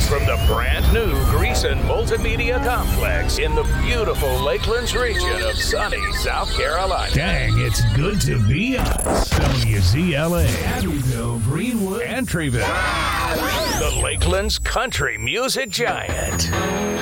from the brand new Greason Multimedia Complex in the beautiful Lakelands region of sunny South Carolina. Dang, it's good to be us. WZLA, Abbeville, Greenwood, Entryville. The Lakelands Country Music Giant.